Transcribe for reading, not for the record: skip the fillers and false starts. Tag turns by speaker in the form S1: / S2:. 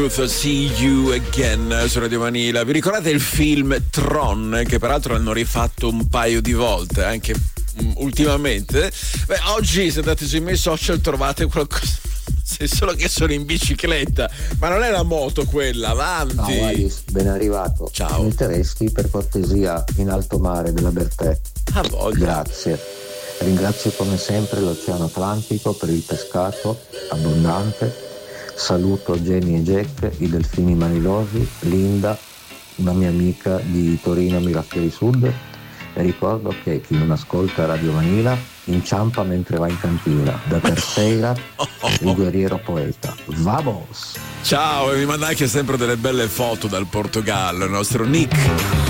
S1: See You Again su Radio Vanilla. Vi ricordate il film Tron, che peraltro hanno rifatto un paio di volte anche ultimamente? Beh, oggi se andate sui miei social trovate qualcosa, se solo che sono in bicicletta, ma non è la moto quella, avanti.
S2: Ciao Alice, ben arrivato.
S1: Ciao.
S2: Metteresti per cortesia In alto mare della Bertè?
S1: Ah, voglia.
S2: Grazie. Ringrazio come sempre l'Oceano Atlantico per il pescato abbondante. Saluto Jenny e Jack, i delfini manilosi, Linda, una mia amica di Torino Mirafiori Sud, e ricordo che chi non ascolta Radio Vanilla inciampa mentre va in cantina. Da Terceira, il guerriero poeta. Vamos!
S1: Ciao, e mi manda anche sempre delle belle foto dal Portogallo, il nostro Nick.